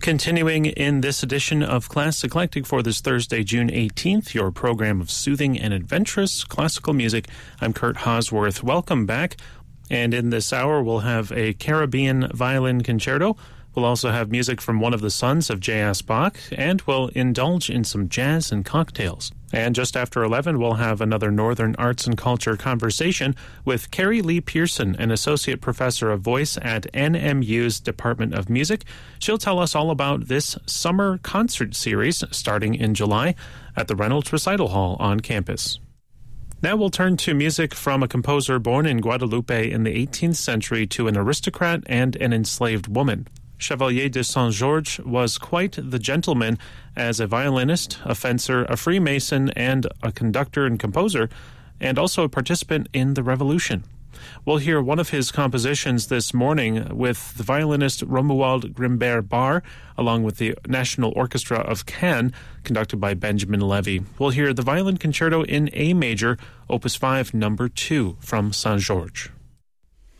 Continuing in this edition of Class Eclectic for this Thursday, June 18th, your program of soothing and adventurous classical music. I'm Kurt Hosworth. Welcome back. And in this hour, we'll have a Caribbean violin concerto. We'll also have music from one of the sons of J.S. Bach, and we'll indulge in some jazz and cocktails. And just after 11, we'll have another Northern Arts and Culture conversation with Carrie Lee Pearson, an associate professor of voice at NMU's Department of Music. She'll tell us all about this summer concert series starting in July at the Reynolds Recital Hall on campus. Now we'll turn to music from a composer born in Guadeloupe in the 18th century to an aristocrat and an enslaved woman. Chevalier de Saint-Georges was quite the gentleman as a violinist, a fencer, a Freemason, and a conductor and composer, and also a participant in the Revolution. We'll hear one of his compositions this morning with the violinist Romuald Grimbert Barr, along with the National Orchestra of Cannes, conducted by Benjamin Levy. We'll hear the Violin Concerto in A Major, Opus 5, Number 2, from Saint-Georges.